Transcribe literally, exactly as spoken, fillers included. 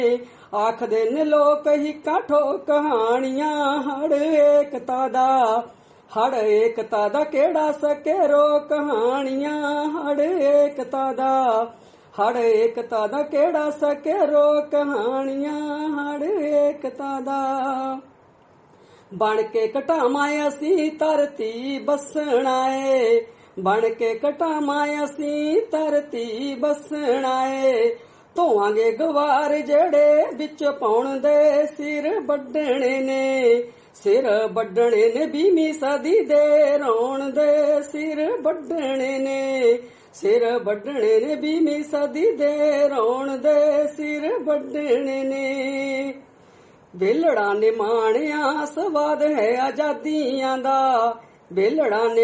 ਆਖਦੇ ਨੇ ਲੋਕ ਹੀ ਕਾਠੋ ਕਹਾਣੀਆਂ ਹੜ ਏਕਤਾ ਦਾ ਹੜ ਏਕਤਾ ਦਾ ਕਿਹੜਾ ਸਕੇਰੋ ਕਹਾਣੀਆਂ ਹੜ ਏਕਤਾ ਦਾ ਹੜ ਏਕਤਾ ਦਾ ਕਿਹੜਾ ਸਕੇਰੋ ਕਹਾਣੀਆਂ ਹੜ ਏਕਤਾ ਦਾ ਬਣ ਕੇ ਘਟਾਵਾਂ ਅਸੀਂ ਧਰਤੀ ਬਸਣਾ ਏ ਬਣ ਕੇ ਘਟਾਵਾਂ ਅਸੀਂ ਧਰਤੀ ਬਸਣਾ ਏ ਧੋਵਾਂਗੇ ਗਵਾਰ ਜਿਹੜੇ ਵਿੱਚ ਪਾਉਣ ਦੇ ਸਿਰ ਵੱਢਣੇ ਨੇ ਸਿਰ ਵੱਢਣੇ ਨੇ ਵੀਹਵੀਂ ਸਦੀ ਦੇ ਰੋਣ ਦੇ ਸਿਰ ਵੱਢਣੇ ਨੇ ਸਿਰ ਵੱਢਣੇ ਨੇ ਵੀਹਵੀਂ ਸਦੀ ਦੇ ਰੋਣ ਦੇ ਸਿਰ ਵੱਢਣੇ ਨੇ ਵੇਲੜਾਂ ਨੇ ਮਾਣਿਆ ਸਵਾਦ ਹੈ ਆਜ਼ਾਦੀਆਂ ਦਾ ਵੇਲੜਾਂ ਨੇ